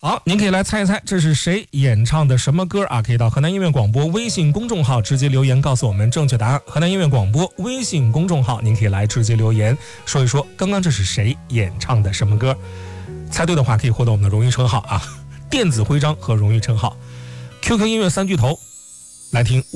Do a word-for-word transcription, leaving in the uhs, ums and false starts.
好，您可以来猜一猜这是谁演唱的什么歌啊？可以到河南音乐广播微信公众号直接留言告诉我们正确答案。河南音乐广播微信公众号，您可以来直接留言说一说刚刚这是谁演唱的什么歌。猜对的话可以获得我们的荣誉称号啊，电子徽章和荣誉称号。Q Q 音乐三巨头来听